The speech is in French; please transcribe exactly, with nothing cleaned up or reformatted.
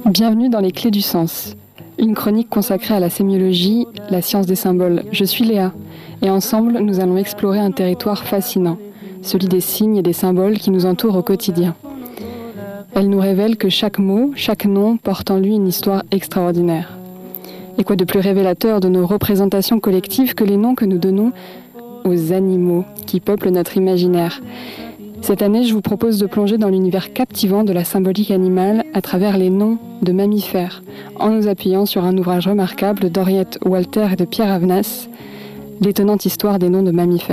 Bienvenue dans les Clés du Sens, une chronique consacrée à la sémiologie, la science des symboles. Je suis Léa, et ensemble, nous allons explorer un territoire fascinant, celui des signes et des symboles qui nous entourent au quotidien. Elle nous révèle que chaque mot, chaque nom porte en lui une histoire extraordinaire. Et quoi de plus révélateur de nos représentations collectives que les noms que nous donnons aux animaux qui peuplent notre imaginaire. Cette année, je vous propose de plonger dans l'univers captivant de la symbolique animale à travers les noms de mammifères, en nous appuyant sur un ouvrage remarquable d'Henriette Walter et de Pierre Avenas, l'étonnante histoire des noms de mammifères.